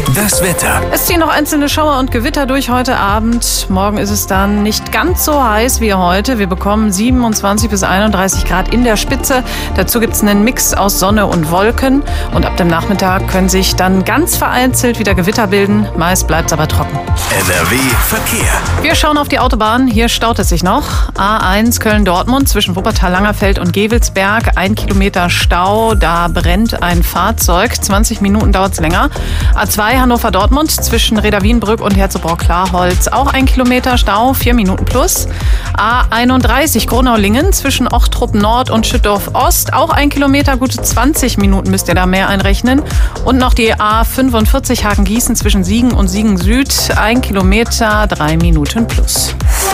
Das Wetter. Es ziehen noch einzelne Schauer und Gewitter durch heute Abend. Morgen ist es dann nicht ganz so heiß wie heute. Wir bekommen 27 bis 31 Grad in der Spitze. Dazu gibt es einen Mix aus Sonne und Wolken. Und ab dem Nachmittag können sich dann ganz vereinzelt wieder Gewitter bilden. Meist bleibt es aber trocken. NRW Verkehr. Wir schauen auf die Autobahn. Hier staut es sich noch. A1 Köln-Dortmund zwischen Wuppertal-Langerfeld und Gevelsberg. 1 Kilometer Stau. Da brennt ein Fahrzeug. 20 Minuten dauert es länger. A2 Hannover-Dortmund zwischen Reda-Wienbrück und Herzebrock-Klarholz. Auch 1 Kilometer Stau, 4 Minuten plus. A31 Gronau-Lingen zwischen Ochtrup-Nord und Schüttorf-Ost. Auch 1 Kilometer, gute 20 Minuten müsst ihr da mehr einrechnen. Und noch die A45 Hagen-Gießen zwischen Siegen und Siegen-Süd. 1 Kilometer, 3 Minuten plus.